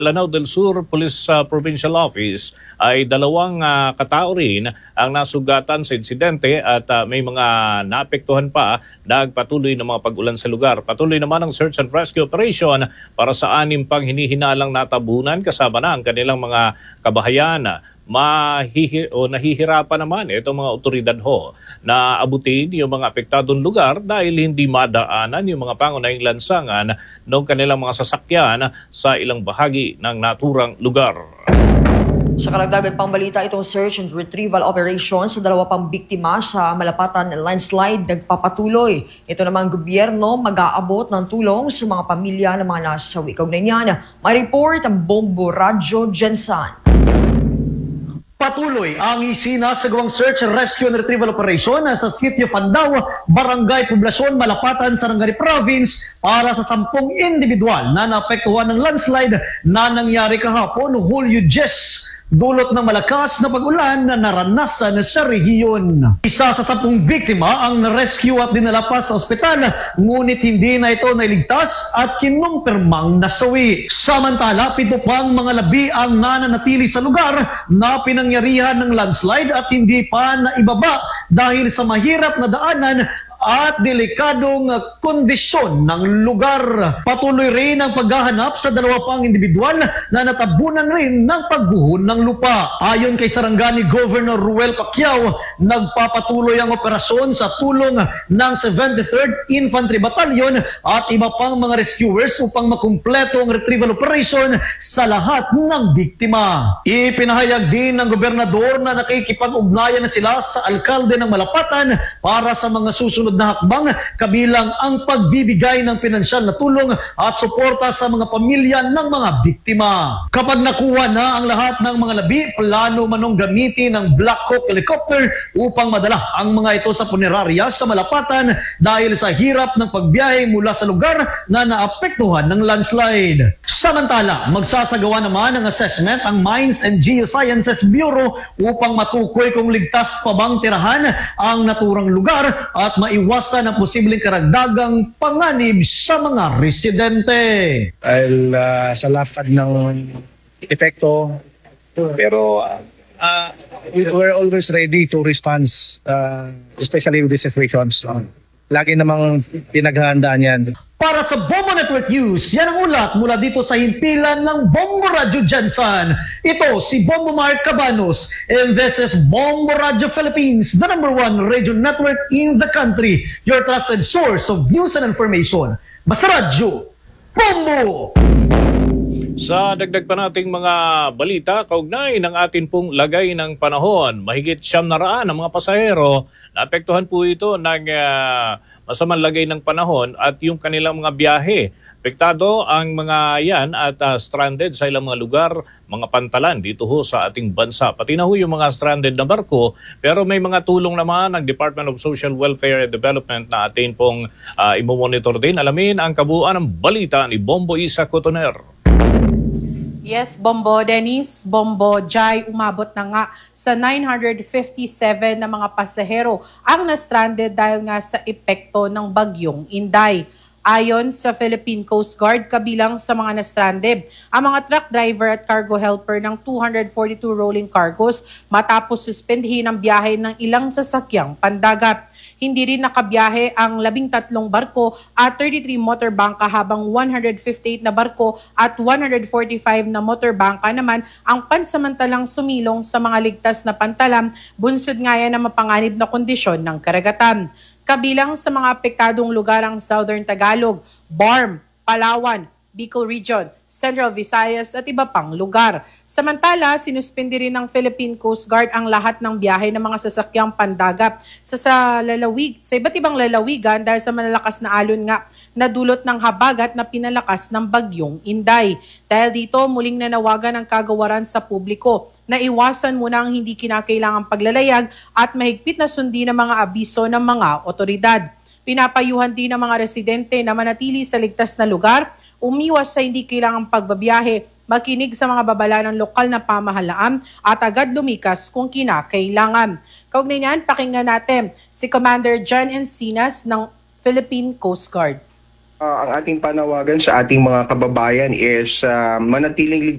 Lanao del Sur Police Provincial Office ay dalawang katao rin ang nasugatan sa insidente at may mga naapektuhan pa. Nagpatuloy ng mga pag-ulan sa lugar. Patuloy naman ang search and rescue operation para sa 6 pang hinihinalang natabunan kasama na ang kanilang mga kabahayan. Nahihirapan naman itong mga otoridad ho na abutin yung mga apektadong lugar dahil hindi madaanan yung mga pangunahing lansangan ng kanilang mga sasakyan sa ilang bahagi ng naturang lugar. Sa karagdagan pang balita, itong search and retrieval operation sa 2 pang biktima sa Malapatan landslide nagpapatuloy. Ito namang gobyerno mag-aabot ng tulong sa mga pamilya ng mga nasawi. Kaugnay niyan, may report ang Bombo Radyo Jensan. Patuloy ang isinasagawang search, rescue and retrieval operation sa City of Andao, Barangay Poblasyon, Malapatan, Sarangani Province para sa 10 individual na naapektuhan ng landslide na nangyari kahapon, Hulyo 10. Dulot ng malakas na pag-ulan na naranasan sa rehiyon. Isa sa 10 biktima ang na-rescue at dinala pa sa ospital, ngunit hindi na ito nailigtas at kinumpirmang nasawi. Samantala, 7 pang mga labi ang nananatili sa lugar na pinangyarihan ng landslide at hindi pa naibaba dahil sa mahirap na daanan at delikadong kondisyon ng lugar. Patuloy rin ang paghahanap sa 2 pang individual na natabunan rin ng pagguhon ng lupa. Ayon kay Sarangani Governor Ruel Pacquiao, nagpapatuloy ang operasyon sa tulong ng 73rd Infantry Battalion at iba pang mga rescuers upang makumpleto ang retrieval operation sa lahat ng biktima. Ipinahayag din ng gobernador na nakikipag-ugnayan na sila sa alkalde ng Malapatan para sa mga susunod na hakbang, kabilang ang pagbibigay ng pinansyal na tulong at suporta sa mga pamilya ng mga biktima. Kapag nakuha na ang lahat ng mga labi, plano manong gamitin ng Black Hawk helicopter upang madala ang mga ito sa punerarya sa Malapatan dahil sa hirap ng pagbiyahe mula sa lugar na naapektuhan ng landslide. Samantala, magsasagawa naman ng assessment ang Mines and Geosciences Bureau upang matukoy kung ligtas pa bang tirahan ang naturang lugar at maiwasan ang posibleng karagdagang panganib sa mga residente. Dahil sa lapad ng epekto, pero we're always ready to respond, especially with these situations. Lagi namang pinaghahandaan yan. Para sa Bombo Network News, yan ang ulat mula dito sa himpilan ng Bombo Radyo Jensan. Ito si Bombo Mark Cabanos, and this is Bombo Radyo Philippines, the #1 radio network in the country, your trusted source of news and information. Basta Radyo, Bombo! Sa dagdag pa nating mga balita, kaugnay ng atin pong lagay ng panahon, mahigit 700 ang mga pasahero, naapektuhan po ito ng masamang lagay ng panahon at yung kanilang mga biyahe. Apektado ang mga yan at stranded sa ilang mga lugar, mga pantalan dito ho sa ating bansa. Pati na ho yung mga stranded na barko, pero may mga tulong naman ng Department of Social Welfare and Development na atin pong imomonitor din. Alamin ang kabuuan ng balita ni Bombo Isa Cotoner. Yes, Bombo Dennis, Bombo Jai, umabot na nga sa 957 na mga pasahero ang na-stranded dahil nga sa epekto ng bagyong Inday. Ayon sa Philippine Coast Guard, kabilang sa mga na-stranded, ang mga truck driver at cargo helper ng 242 rolling cargos matapos suspendhin ang biyahe ng ilang sasakyang pandagat. Hindi rin nakabiyahe ang 13 barko at 33 motorbangka habang 158 na barko at 145 na motorbangka naman ang pansamantalang sumilong sa mga ligtas na pantalam, bunsod nga yan na mapanganib na kondisyon ng karagatan. Kabilang sa mga apektadong lugar ang Southern Tagalog, Barm, Palawan, Bicol Region, Central Visayas at iba pang lugar. Samantala, sinuspindi rin ng Philippine Coast Guard ang lahat ng biyahe ng mga sasakyang pandagat sa iba't ibang lalawigan dahil sa malalakas na alon nga na dulot ng habagat na pinalakas ng bagyong Inday. Dahil dito, muling nanawagan ang kagawaran sa publiko na iwasan muna ang hindi kinakailangang paglalayag at mahigpit na sundin ang mga abiso ng mga otoridad. Pinapayuhan din ng mga residente na manatili sa ligtas na lugar, umiwas sa hindi kailangang pagbabiyahe, makinig sa mga babala ng lokal na pamahalaan at agad lumikas kung kinakailangan. Kaugnay niyan, pakinggan natin si Commander John Encinas ng Philippine Coast Guard. Ang ating panawagan sa ating mga kababayan is manatiling